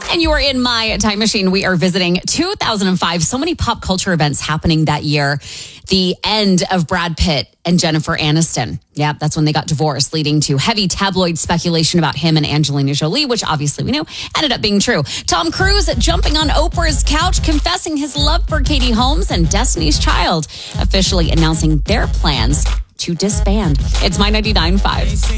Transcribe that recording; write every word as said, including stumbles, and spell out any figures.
And you are in my time machine. We are visiting two thousand five. So many pop culture events happening that year. The end of Brad Pitt and Jennifer Aniston. Yeah, that's when they got divorced, leading to heavy tabloid speculation about him and Angelina Jolie, which obviously we know ended up being true. Tom Cruise jumping on Oprah's couch, confessing his love for Katie Holmes, and Destiny's Child officially announcing their plans to disband. It's My ninety-nine point five.